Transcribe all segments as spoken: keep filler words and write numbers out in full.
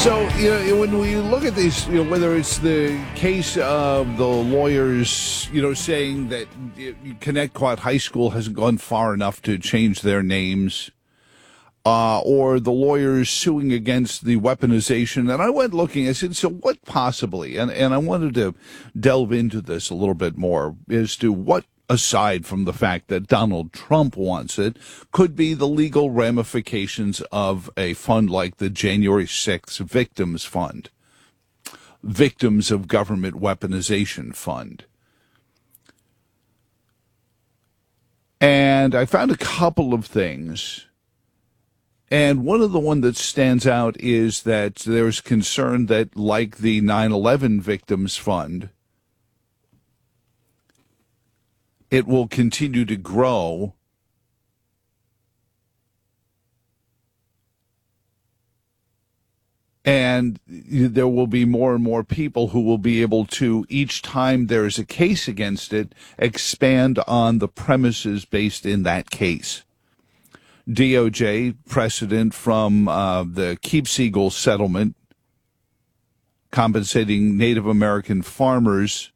So, you know, when we look at these, you know, whether it's the case of the lawyers, you know, saying that Connecticut High School hasn't gone far enough to change their names, uh, or the lawyers suing against the weaponization, and I went looking, I said, so what possibly, and, and I wanted to delve into this a little bit more, as to what, aside from the fact that Donald Trump wants it, could be the legal ramifications of a fund like the January sixth Victims Fund, Victims of Government Weaponization Fund. And I found a couple of things. And one of the one that stands out is that there's concern that, like the nine eleven Victims Fund, it will continue to grow, and there will be more and more people who will be able to, each time there is a case against it, expand on the premises based in that case. D O J precedent from uh, the Keepsiegel settlement compensating Native American farmers.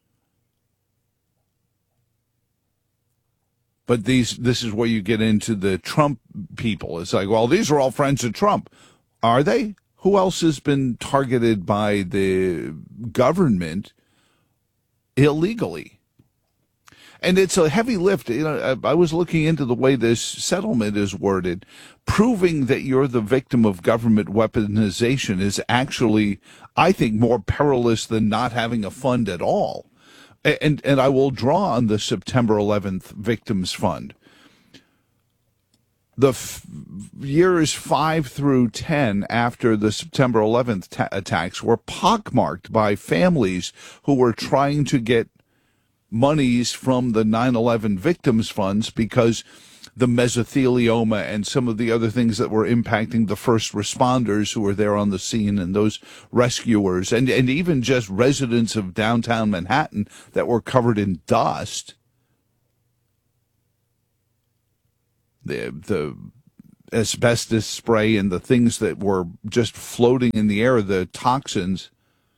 But these, this is where you get into the Trump people. It's like, well, these are all friends of Trump. Are they? Who else has been targeted by the government illegally? And it's a heavy lift. You know, I was looking into the way this settlement is worded. Proving that you're the victim of government weaponization is actually, I think, more perilous than not having a fund at all. And and I will draw on the September eleventh Victims Fund. The f- years five through ten after the September eleventh ta- attacks were pockmarked by families who were trying to get monies from the nine eleven Victims Funds because the mesothelioma and some of the other things that were impacting the first responders who were there on the scene and those rescuers and, and even just residents of downtown Manhattan that were covered in dust. The, the asbestos spray and the things that were just floating in the air, the toxins.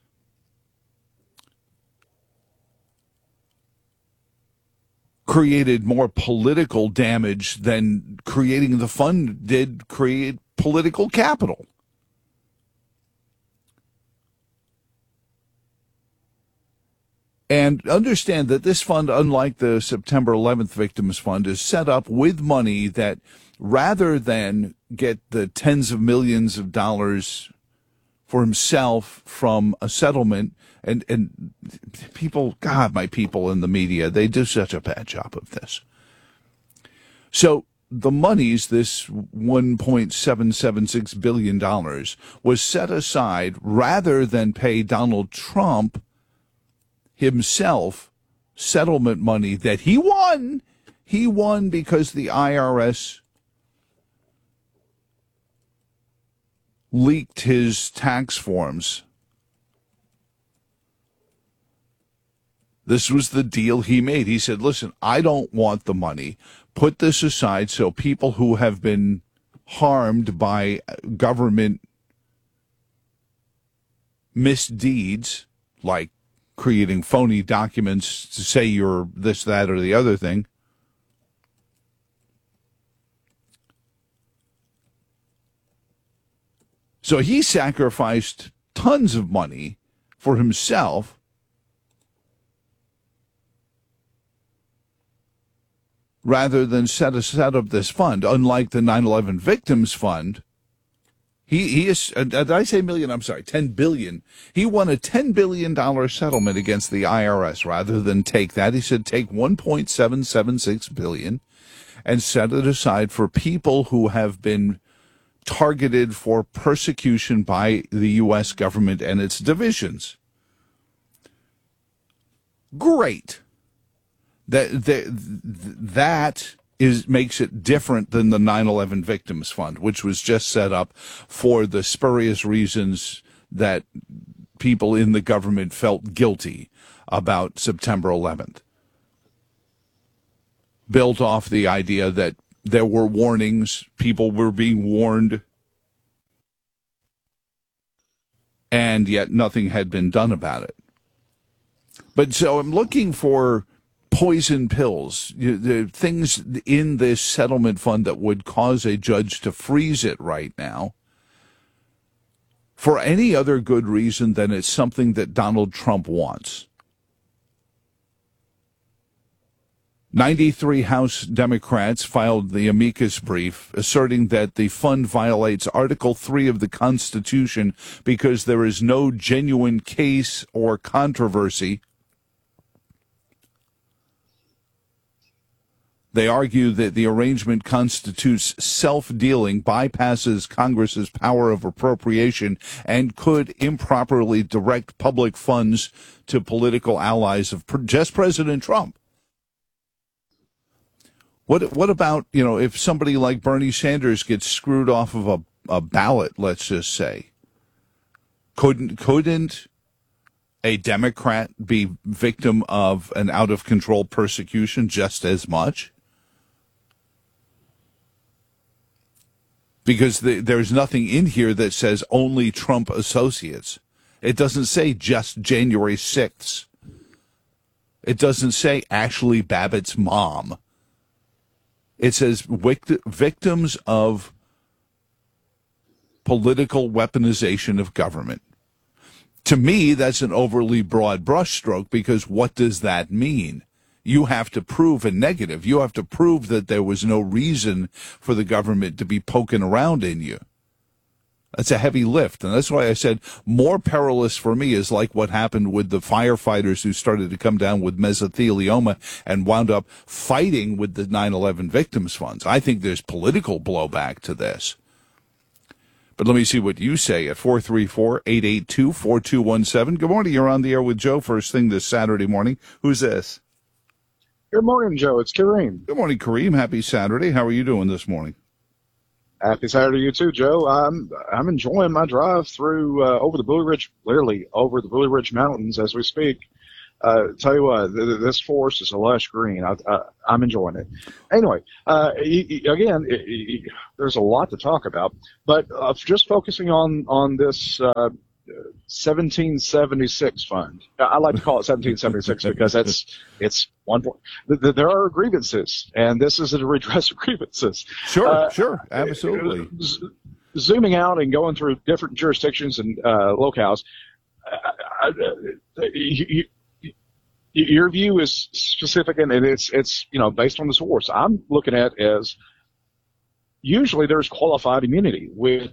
Created more political damage than creating the fund did create political capital. And understand that this fund, unlike the September eleventh Victims Fund, is set up with money that, rather than get the tens of millions of dollars for himself from a settlement, and, and people, God, my people in the media, they do such a bad job of this. So the monies, this one point seven seven six billion dollars, was set aside rather than pay Donald Trump himself settlement money that he won. He won because the I R S leaked his tax forms. This was the deal he made. He said, listen, I don't want the money. Put this aside so people who have been harmed by government misdeeds, like creating phony documents to say you're this, that, or the other thing, so he sacrificed tons of money for himself rather than set a set up this fund. Unlike the nine eleven Victims Fund, he he is. Uh, did I say million? I'm sorry, ten billion. He won a ten billion dollar settlement against the I R S. Rather than take that, he said take one point seven seven six billion and set it aside for people who have been targeted for persecution by the U S government and its divisions. Great. That that that is makes it different than the nine eleven Victims Fund, which was just set up for the spurious reasons that people in the government felt guilty about September eleventh. Built off the idea that there were warnings, people were being warned. and yet nothing had been done about it. But so I'm looking for poison pills, the things in this settlement fund that would cause a judge to freeze it right now for any other good reason than it's something that Donald Trump wants. ninety-three House Democrats filed the amicus brief asserting that the fund violates Article three of the Constitution because there is no genuine case or controversy. They argue that the arrangement constitutes self-dealing, bypasses Congress's power of appropriation, and could improperly direct public funds to political allies of just President Trump. What what about, you know, if somebody like Bernie Sanders gets screwed off of a, a ballot, let's just say? Couldn't couldn't a Democrat be victim of an out-of-control persecution just as much? Because the, there's nothing in here that says only Trump associates. It doesn't say just January sixth. It doesn't say Ashley Babbitt's mom. It says vict- victims of political weaponization of government. To me, that's an overly broad brushstroke, because what does that mean? You have to prove a negative. You have to prove that there was no reason for the government to be poking around in you. That's a heavy lift. And that's why I said more perilous for me is like what happened with the firefighters who started to come down with mesothelioma and wound up fighting with the nine eleven victims funds. I think there's political blowback to this. But let me see what you say at four three four, eight eight two, four two one seven. Good morning. You're on the air with Joe first thing this Saturday morning. Who's this? Good morning, Joe. It's Kareem. Good morning, Kareem. Happy Saturday. How are you doing this morning? Happy Saturday to you too, Joe. I'm I'm enjoying my drive through uh, over the Blue Ridge, literally over the Blue Ridge Mountains as we speak. Uh, tell you what, th- th- this forest is a lush green. I, I, I'm enjoying it. Anyway, uh, y- y- again, y- y- there's a lot to talk about, but uh, just focusing on on this uh, seventeen seventy-six fund. I like to call it seventeen seventy-six because that's it's one point. Th- th- there are grievances, and this is a redress of grievances. Sure, uh, sure, absolutely. Z- zooming out and going through different jurisdictions and uh, locales, uh, uh, you, you, your view is specific, and it's it's you know based on the source. I'm looking at as usually there's qualified immunity with.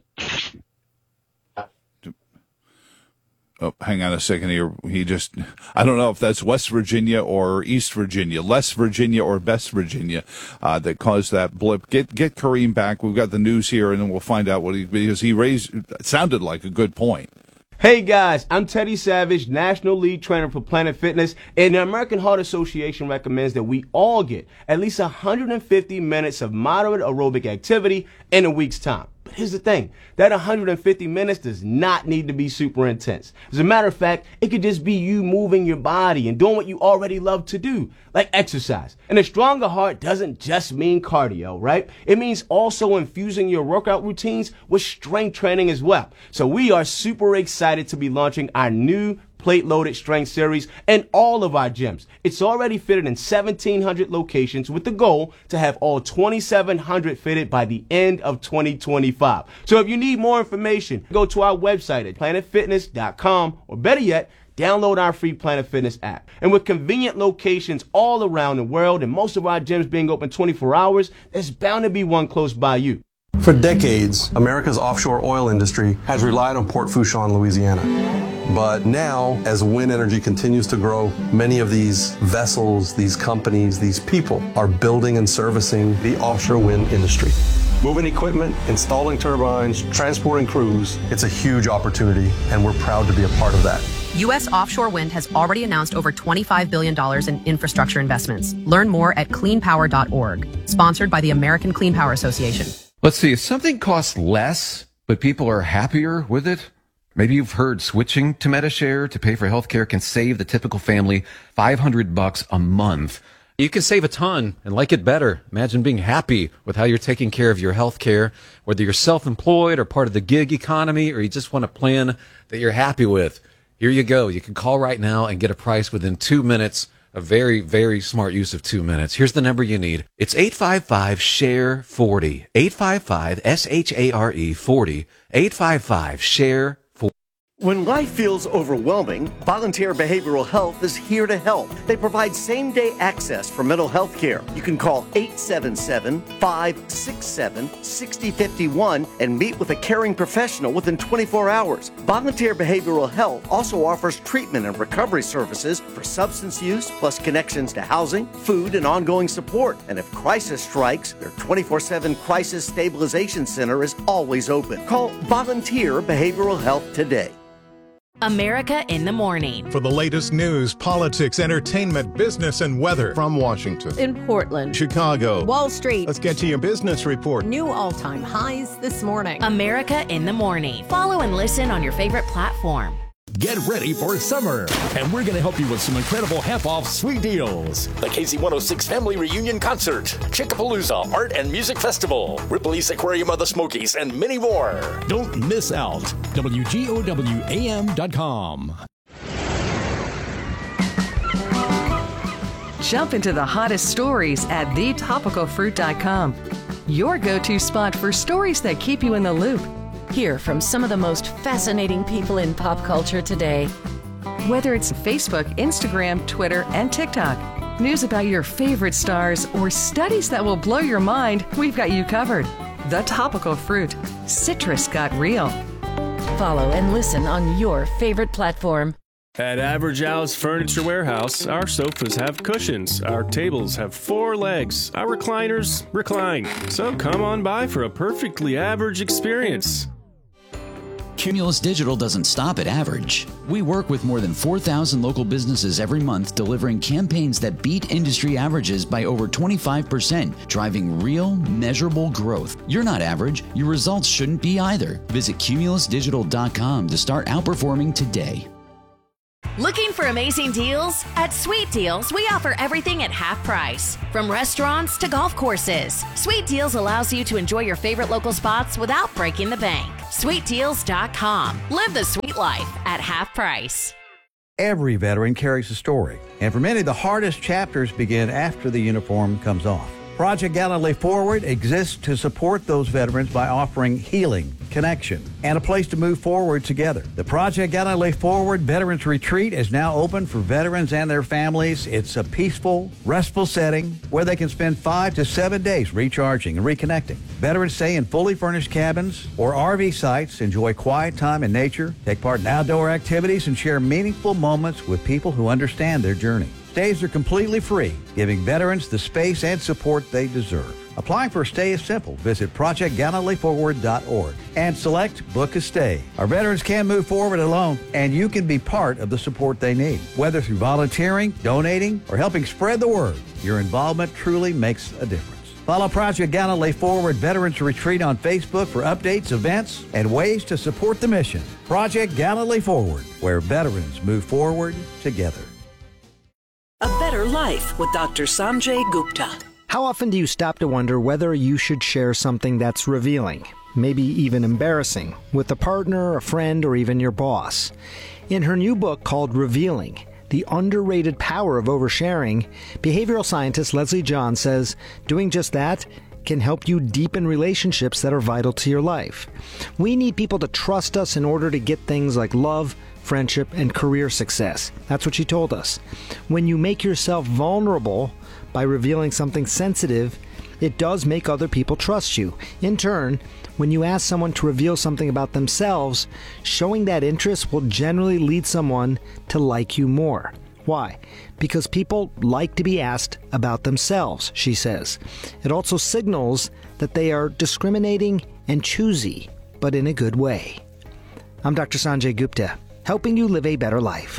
Oh, hang on a second here. He just, I don't know if that's West Virginia or East Virginia, Less Virginia or Best Virginia, uh, that caused that blip. Get, get Kareem back. We've got the news here, and then we'll find out what he, because he raised, it sounded like a good point. Hey guys, I'm Teddy Savage, National Lead Trainer for Planet Fitness, and the American Heart Association recommends that we all get at least one hundred fifty minutes of moderate aerobic activity in a week's time. But here's the thing, that one hundred fifty minutes does not need to be super intense. As a matter of fact, it could just be you moving your body and doing what you already love to do, like exercise. And a stronger heart doesn't just mean cardio, right? It means also infusing your workout routines with strength training as well. So we are super excited to be launching our new plate-loaded strength series in all of our gyms. It's already fitted in seventeen hundred locations with the goal to have all twenty-seven hundred fitted by the end of twenty twenty-five. So if you need more information, go to our website at planet fitness dot com, or better yet, download our free Planet Fitness app. And with convenient locations all around the world and most of our gyms being open twenty-four hours, there's bound to be one close by you. For decades, America's offshore oil industry has relied on Port Fourchon, Louisiana. But now, as wind energy continues to grow, many of these vessels, these companies, these people are building and servicing the offshore wind industry. Moving equipment, installing turbines, transporting crews, it's a huge opportunity, and we're proud to be a part of that. U S offshore wind has already announced over twenty-five billion dollars in infrastructure investments. Learn more at clean power dot org. Sponsored by the American Clean Power Association. Let's see, if something costs less, but people are happier with it, maybe you've heard switching to MediShare to pay for healthcare can save the typical family five hundred bucks a month. You can save a ton and like it better. Imagine being happy with how you're taking care of your health care, whether you're self-employed or part of the gig economy, or you just want a plan that you're happy with. Here you go. You can call right now and get a price within two minutes. A very, very smart use of two minutes. Here's the number you need. It's eight five five, S H A R E forty. eight five five, S H A R E forty. eight five five, S H A R E forty. When life feels overwhelming, Volunteer Behavioral Health is here to help. They provide same-day access for mental health care. You can call eight seven seven, five six seven, six zero five one and meet with a caring professional within twenty-four hours. Volunteer Behavioral Health also offers treatment and recovery services for substance use, plus connections to housing, food, and ongoing support. And if crisis strikes, their twenty-four seven Crisis Stabilization Center is always open. Call Volunteer Behavioral Health today. America in the Morning. For the latest news, politics, entertainment, business, and weather. From Washington, in Portland, Chicago, Wall Street. Let's get to your business report. New all-time highs this morning. America in the Morning. Follow and listen on your favorite platform. Get ready for summer, and we're going to help you with some incredible half-off sweet deals. The K Z one oh six Family Reunion Concert, Chickapalooza Art and Music Festival, Ripley's Aquarium of the Smokies, and many more. Don't miss out. W G O W A M dot com. Jump into the hottest stories at the topical fruit dot com. Your go-to spot for stories that keep you in the loop. Hear from some of the most fascinating people in pop culture today. Whether it's Facebook, Instagram, Twitter, and TikTok, news about your favorite stars, or studies that will blow your mind, we've got you covered. The Topical Fruit. Citrus got real. Follow and listen on your favorite platform. At Average Al's Furniture Warehouse, our sofas have cushions, our tables have four legs, our recliners recline. So come on by for a perfectly average experience. Cumulus Digital doesn't stop at average. We work with more than four thousand local businesses every month, delivering campaigns that beat industry averages by over twenty-five percent, driving real, measurable growth. You're not average. Your results shouldn't be either. Visit cumulus digital dot com to start outperforming today. Looking for amazing deals? At Sweet Deals, we offer everything at half price. From restaurants to golf courses, Sweet Deals allows you to enjoy your favorite local spots without breaking the bank. sweet deals dot com. Live the sweet life at half price. Every veteran carries a story, and for many, the hardest chapters begin after the uniform comes off. Project Gallantly Forward exists to support those veterans by offering healing, connection, and a place to move forward together. The Project Gallantly Forward Veterans Retreat is now open for veterans and their families. It's a peaceful, restful setting where they can spend five to seven days recharging and reconnecting. Veterans stay in fully furnished cabins or R V sites, enjoy quiet time in nature, take part in outdoor activities, and share meaningful moments with people who understand their journey. Stays are completely free, giving veterans the space and support they deserve. Applying for a stay is simple. Visit project gallantly forward dot org and select Book a Stay. Our veterans can move forward alone, and you can be part of the support they need. Whether through volunteering, donating, or helping spread the word, your involvement truly makes a difference. Follow Project Gallantly Forward Veterans Retreat on Facebook for updates, events, and ways to support the mission. Project Gallantly Forward, where veterans move forward together. A Better Life with Doctor Sanjay Gupta. How often do you stop to wonder whether you should share something that's revealing, maybe even embarrassing, with a partner, a friend, or even your boss? In her new book called Revealing, The Underrated Power of Oversharing, behavioral scientist Leslie John says doing just that can help you deepen relationships that are vital to your life. We need people to trust us in order to get things like love, friendship, and career success. That's what she told us. When you make yourself vulnerable by revealing something sensitive, it does make other people trust you. In turn, when you ask someone to reveal something about themselves, showing that interest will generally lead someone to like you more. Why? Because people like to be asked about themselves, she says. It also signals that they are discriminating and choosy, but in a good way. I'm Doctor Sanjay Gupta, helping you live a better life.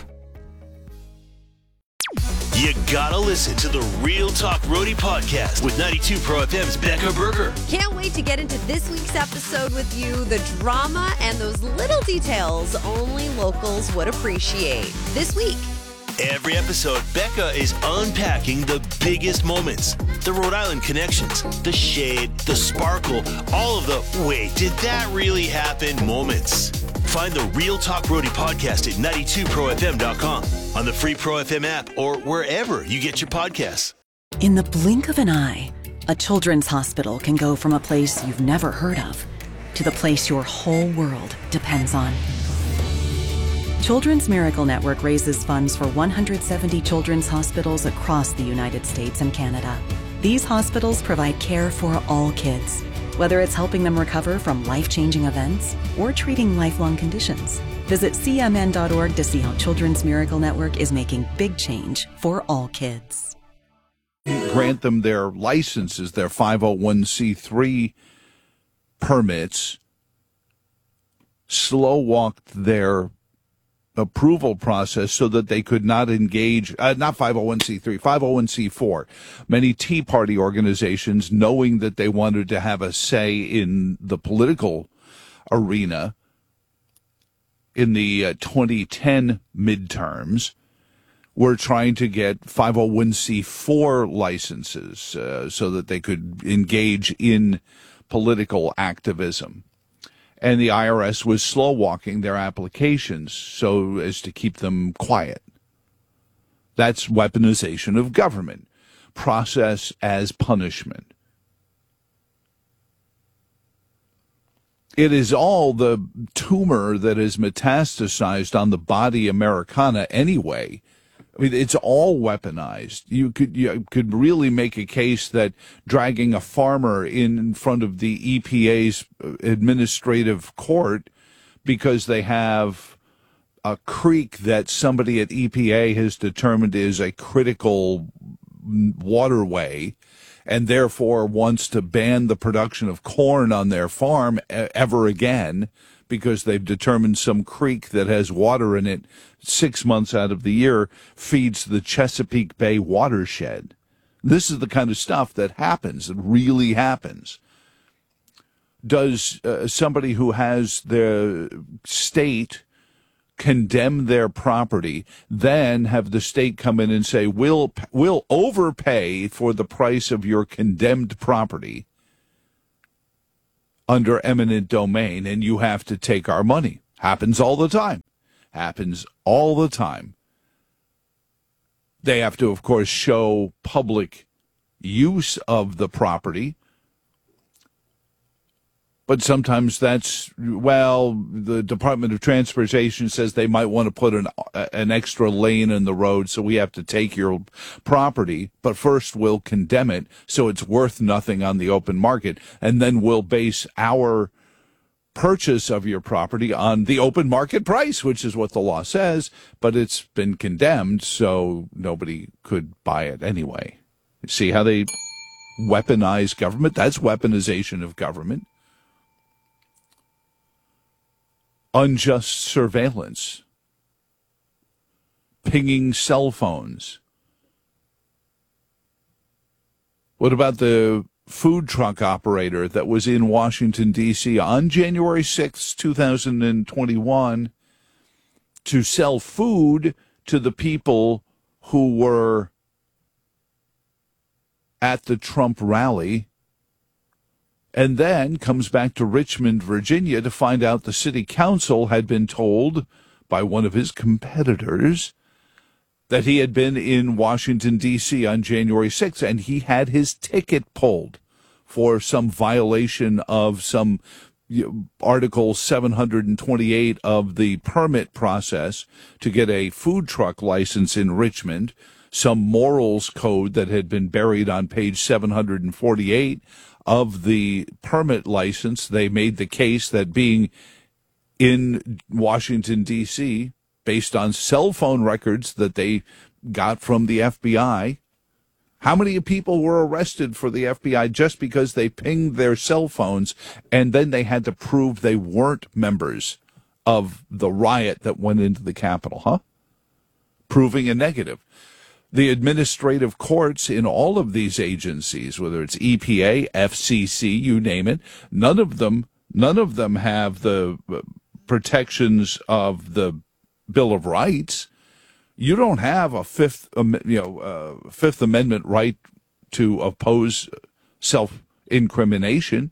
You gotta listen to the Real Talk Roadie podcast with ninety-two Pro F M's Becca Berger. Can't wait to get into this week's episode with you. The drama and those little details only locals would appreciate. This week, Every episode, Becca is unpacking the biggest moments, the Rhode Island connections, the shade, the sparkle, all of the wait, did that really happen moments. Find the Real Talk Roadie podcast at ninety-two pro f m dot com, on the free Pro F M app, or wherever you get your podcasts. In the blink of an eye, a children's hospital can go from a place you've never heard of to the place your whole world depends on. Children's Miracle Network raises funds for one hundred seventy children's hospitals across the United States and Canada. These hospitals provide care for all kids, whether it's helping them recover from life-changing events or treating lifelong conditions. Visit C M N dot org to see how Children's Miracle Network is making big change for all kids. Grant them their licenses, their five oh one c three permits, slow-walked their approval process so that they could not engage, uh, not five oh one c three, five oh one c four. Many Tea Party organizations, knowing that they wanted to have a say in the political arena in the uh, twenty ten midterms, were trying to get five oh one c four licenses uh, so that they could engage in political activism. And the I R S was slow-walking their applications so as to keep them quiet. That's weaponization of government. Process as punishment. It is all the tumor that is metastasized on the body Americana anyway. I mean, it's all weaponized. You could you could really make a case that dragging a farmer in front of the E P A's administrative court because they have a creek that somebody at E P A has determined is a critical waterway and therefore wants to ban the production of corn on their farm ever again because they've determined some creek that has water in it six months out of the year feeds the Chesapeake Bay watershed. This is the kind of stuff that happens, that really happens. Does uh, somebody who has the state condemn their property, then have the state come in and say, we'll, we'll overpay for the price of your condemned property under eminent domain, and you have to take our money? Happens all the time. Happens all the time. They have to, of course, show public use of the property. But sometimes that's, well, the Department of Transportation says they might want to put an an extra lane in the road, so we have to take your property. But first we'll condemn it so it's worth nothing on the open market, and then we'll base our purchase of your property on the open market price, which is what the law says, but it's been condemned, so nobody could buy it anyway. See how they weaponize government? That's weaponization of government. Unjust surveillance, pinging cell phones. What about the food truck operator that was in Washington, D C on January sixth, two thousand twenty-one to sell food to the people who were at the Trump rally, and then comes back to Richmond, Virginia to find out the city council had been told by one of his competitors that he had been in Washington, D C on January sixth, and he had his ticket pulled for some violation of some Article seven hundred twenty-eight of the permit process to get a food truck license in Richmond, some morals code that had been buried on page seven hundred forty-eight of the permit license. They made the case that being in Washington, D C, based on cell phone records that they got from the F B I, how many people were arrested for the F B I just because they pinged their cell phones, and then they had to prove they weren't members of the riot that went into the Capitol, huh? Proving a negative. The administrative courts in all of these agencies, whether it's E P A, F C C, you name it, none of them, none of them have the protections of the Bill of Rights. You don't have a fifth, um, you know, uh, Fifth Amendment right to oppose self-incrimination.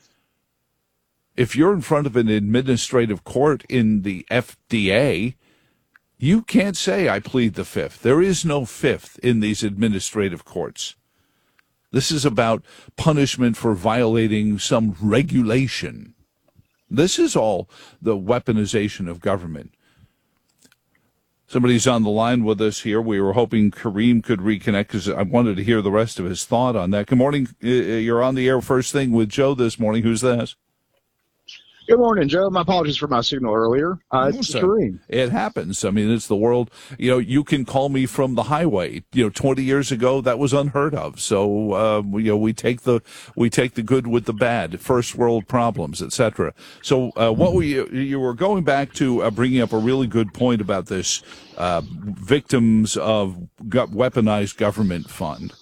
If you're in front of an administrative court in the F D A, you can't say, I plead the fifth. There is no fifth in these administrative courts. This is about punishment for violating some regulation. This is all the weaponization of government. Somebody's on the line with us here. We were hoping Kareem could reconnect because I wanted to hear the rest of his thought on that. Good morning. You're on the air first thing with Joe this morning. Who's this? Good morning, Joe. My apologies for my signal earlier. Uh, it's so, Kareem. It happens. I mean, it's the world. You know, you can call me from the highway. You know, twenty years ago, that was unheard of. So, uh, you know, we take the we take the good with the bad, first world problems, et cetera. So, uh, what were you, you were going back to uh, bringing up a really good point about this uh, victims of go- weaponized government fund.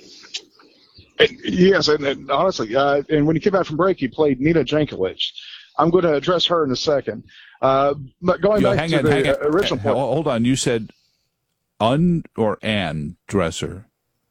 Yes, and, and honestly, uh, and when you came back from break, you played Nina Jankovic. I'm going to address her in a second. Uh, but going Yo, back hang to on, the hang on. original point. Hold on. You said un or an dresser?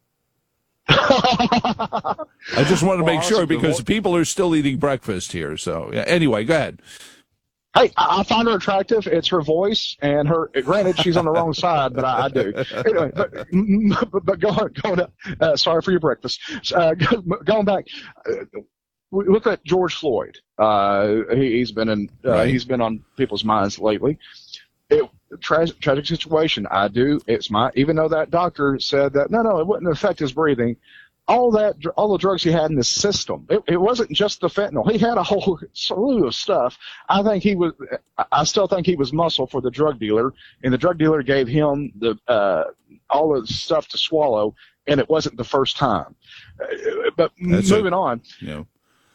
I just want to Well, make sure honestly, because the- people are still eating breakfast here. So yeah, anyway, go ahead. Hey, I, I find her attractive. It's her voice and her. Granted, she's on the wrong side, but I, I do. Anyway, but, but, but going, going. Uh, sorry for your breakfast. Uh, going back. Uh, Look at George Floyd. Uh, he, he's been in. Uh, Right. He's been on people's minds lately. It, tra- tragic situation. I do. It's my. Even though that doctor said that no, no, it wouldn't affect his breathing. All that, all the drugs he had in his system. It, it wasn't just the fentanyl. He had a whole slew of stuff. I think he was. I still think he was muscle for the drug dealer, and the drug dealer gave him the uh, all of the stuff to swallow, and it wasn't the first time. Uh, but That's moving a- on. You know.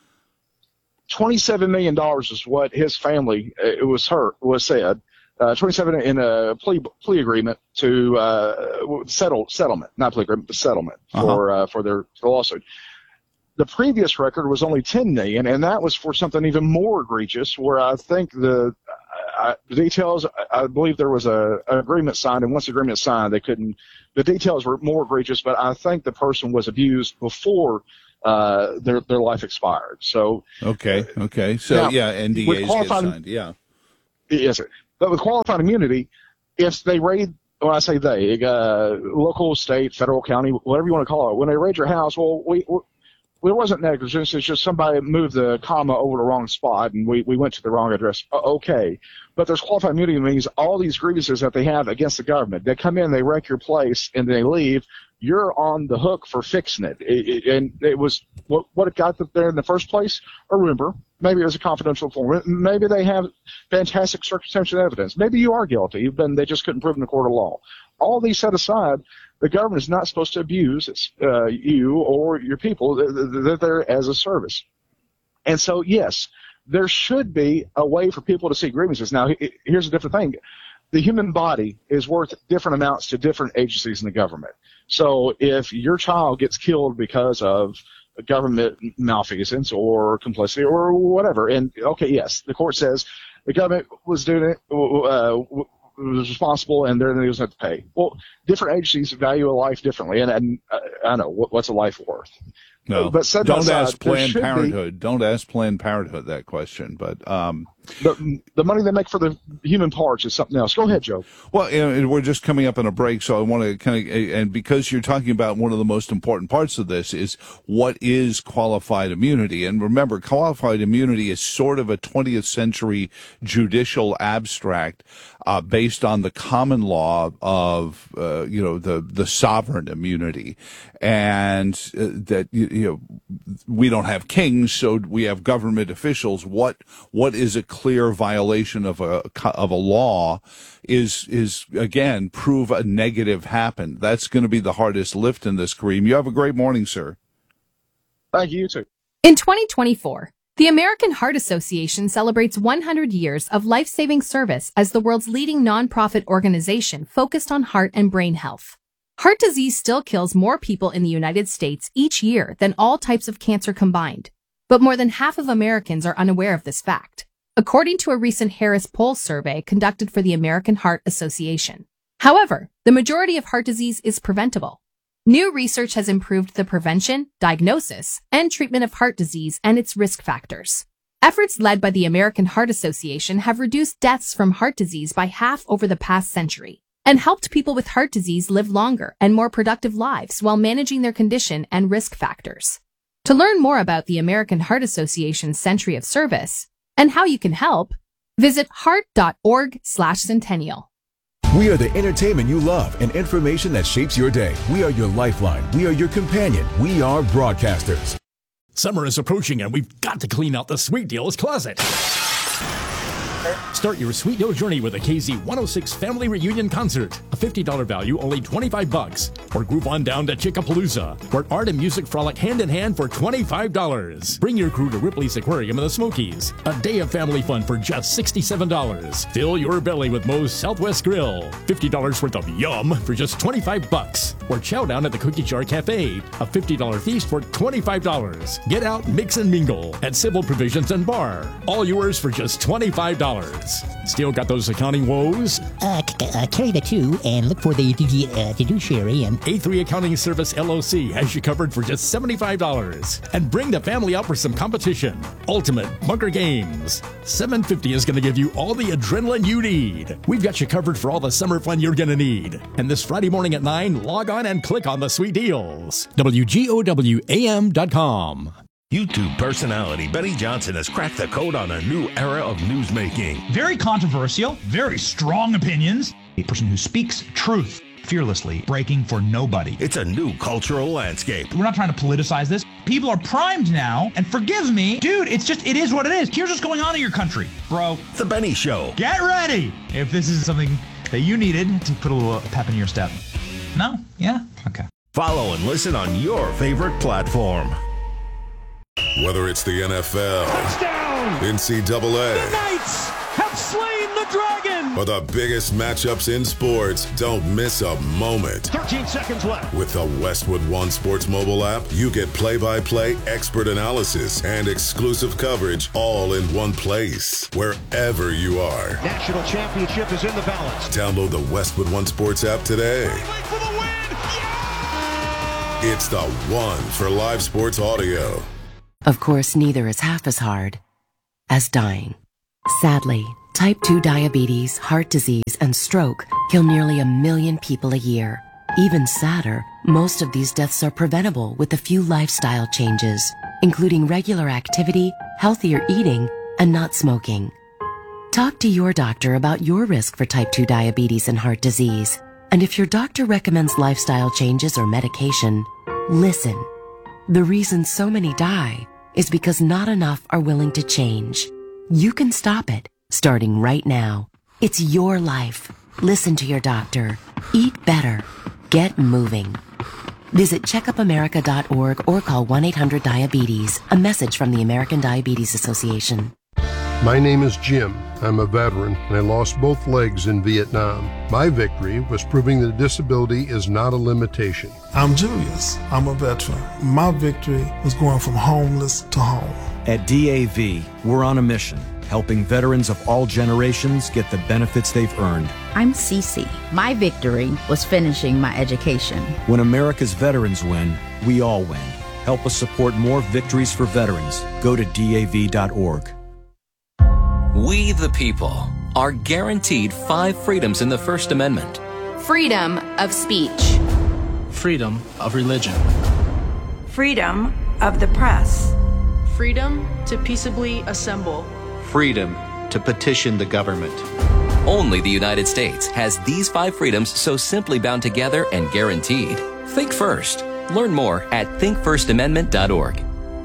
twenty-seven million dollars is what his family, uh, it was her, was said, uh, twenty-seven in a plea, plea agreement to, uh, settle, settlement, not plea agreement, but settlement for, uh, for their for the lawsuit. The previous record was only ten million dollars, and that was for something even more egregious, where I think the, uh, the details, I, I believe there was a, an agreement signed, and once the agreement signed, they couldn't, the details were more egregious, but I think the person was abused before uh, their their life expired. So Okay. Okay. So now, yeah, N D with As get qualified- signed. Yeah. yes, sir. But with qualified immunity, if they raid, when I say they, uh, local, state, federal, county, whatever you want to call it, when they raid your house, well, we, we it wasn't negligence. It's just somebody moved the comma over the wrong spot, and we, we went to the wrong address. Uh, okay. But there's qualified immunity means all these grievances that they have against the government. They come in, they wreck your place, and they leave. You're on the hook for fixing it. it, it and it was what, what it got them there in the first place. Or remember, maybe it was a confidential form. Maybe they have fantastic circumstantial evidence. Maybe you are guilty. You've been, they just couldn't prove in the court of law. All these set aside, the government is not supposed to abuse its, uh, you or your people. They're there as a service. And so, yes, there should be a way for people to see grievances. Now, here's a different thing. The human body is worth different amounts to different agencies in the government. So if your child gets killed because of government malfeasance or complicity or whatever, and okay, yes, the court says the government was doing it, uh, was responsible, and they're going to have to pay. Well, different agencies value a life differently, and, and uh, I know what, what's a life worth. No, but set don't aside, ask there Planned should be- Parenthood. Don't ask Planned Parenthood that question. But um, the, the money they make for the human parts is something else. Go ahead, Joe. Well, you know, we're just coming up on a break, so I want to kind of, and because you're talking about one of the most important parts of this is what is qualified immunity. And remember, qualified immunity is sort of a twentieth century judicial abstract uh, based on the common law of, uh, you know, the, the sovereign immunity. And uh, that, you, you know, we don't have kings, so we have government officials. What, what is a clear violation of a, of a law is, is again, prove a negative happened. That's going to be the hardest lift in this, Kareem. You have a great morning, sir. Thank you, you too. In twenty twenty-four, the American Heart Association celebrates one hundred years of life-saving service as the world's leading nonprofit organization focused on heart and brain health. Heart disease still kills more people in the United States each year than all types of cancer combined, but more than half of Americans are unaware of this fact, according to a recent Harris Poll survey conducted for the American Heart Association. However, the majority of heart disease is preventable. New research has improved the prevention, diagnosis, and treatment of heart disease and its risk factors. Efforts led by the American Heart Association have reduced deaths from heart disease by half over the past century and helped people with heart disease live longer and more productive lives while managing their condition and risk factors. To learn more about the American Heart Association's Century of Service and how you can help, visit heart.org slash centennial. We are the entertainment you love and information that shapes your day. We are your lifeline. We are your companion. We are broadcasters. Summer is approaching and we've got to clean out the Sweet Deals closet. Start your Sweet Deal journey with a K Z one oh six Family Reunion Concert. A fifty dollars value, only twenty-five bucks. Or groove on down to Chickapalooza, where art and music frolic hand in hand for twenty-five dollars. Bring your crew to Ripley's Aquarium in the Smokies. A day of family fun for just sixty-seven dollars. Fill your belly with Moe's Southwest Grill. fifty dollars worth of yum for just twenty-five bucks. Or chow down at the Cookie Jar Cafe. A fifty dollars feast for twenty-five dollars. Get out, mix and mingle at Civil Provisions and Bar. All yours for just twenty-five dollars. Still got those accounting woes? Uh, c- uh, carry the two and look for the uh, fiduciary and... A three Accounting Service L L C has you covered for just seventy-five dollars. And bring the family out for some competition. Ultimate Bunker Games. seven fifty is going to give you all the adrenaline you need. We've got you covered for all the summer fun you're going to need. And this Friday morning at nine, log on and click on the Sweet Deals. W G O W A M dot com. YouTube personality Benny Johnson has cracked the code on a new era of newsmaking. Very controversial, very strong opinions. A person who speaks truth fearlessly, breaking for nobody. It's a new cultural landscape. We're not trying to politicize this. People are primed now, and forgive me, dude, it's just, it is what it is. Here's what's going on in your country, bro. The Benny Show. Get ready if this is something that you needed to put a little pep in your step. No? Yeah? Okay. Follow and listen on your favorite platform. Whether it's the N F L, touchdown, N C double A, the Knights have slain the dragon, or the biggest matchups in sports, don't miss a moment. thirteen seconds left. With the Westwood One Sports mobile app, you get play-by-play expert analysis and exclusive coverage all in one place, wherever you are. National championship is in the balance. Download the Westwood One Sports app today. For the win. Yeah! It's the one for live sports audio. Of course, neither is half as hard as dying. Sadly, type two diabetes, heart disease, and stroke kill nearly a million people a year. Even sadder, most of these deaths are preventable with a few lifestyle changes, including regular activity, healthier eating, and not smoking. Talk to your doctor about your risk for type two diabetes and heart disease. And if your doctor recommends lifestyle changes or medication, listen. The reason so many die is because not enough are willing to change. You can stop it, starting right now. It's your life. Listen to your doctor. Eat better. Get moving. Visit checkup america dot org or call one eight hundred diabetes. A message from the American Diabetes Association. My name is Jim. I'm a veteran, and I lost both legs in Vietnam. My victory was proving that disability is not a limitation. I'm Julius. I'm a veteran. My victory was going from homeless to home. At D A V, we're on a mission, helping veterans of all generations get the benefits they've earned. I'm Cece. My victory was finishing my education. When America's veterans win, we all win. Help us support more victories for veterans. Go to D A V dot org. We, the people, are guaranteed five freedoms in the First Amendment. Freedom of speech. Freedom of religion. Freedom of the press. Freedom to peaceably assemble. Freedom to petition the government. Only the United States has these five freedoms so simply bound together and guaranteed. Think first. Learn more at think first amendment dot org.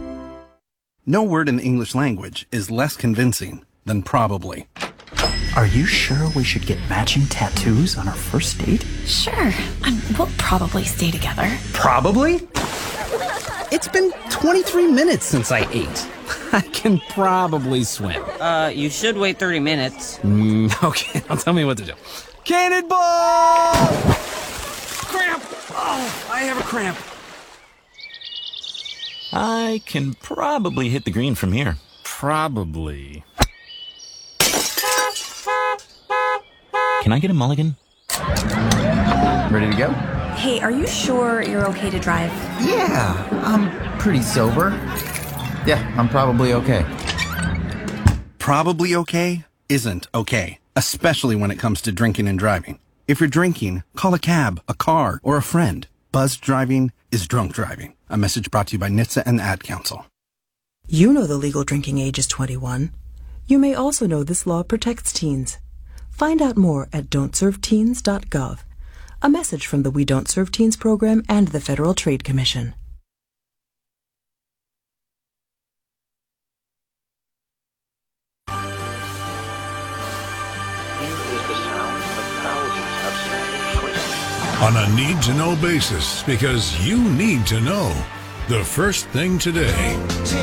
No word in the English language is less convincing than probably. Are you sure we should get matching tattoos on our first date? Sure. Um, we'll probably stay together. Probably? It's been twenty-three minutes since I ate. I can probably swim. Uh, you should wait thirty minutes. Mm, okay, now tell me what to do. Cannonball! Cramp! Oh, I have a cramp. I can probably hit the green from here. Probably. Can I get a mulligan? Ready to go? Hey, are you sure you're okay to drive? Yeah, I'm pretty sober. Yeah, I'm probably okay. Probably okay isn't okay, especially when it comes to drinking and driving. If you're drinking, call a cab, a car, or a friend. Buzzed driving is drunk driving. A message brought to you by N H T S A and the Ad Council. You know the legal drinking age is twenty-one. You may also know this law protects teens. Find out more at don't serve teens dot gov. A message from the We Don't Serve Teens program and the Federal Trade Commission. On a need-to-know basis, because you need to know the first thing today.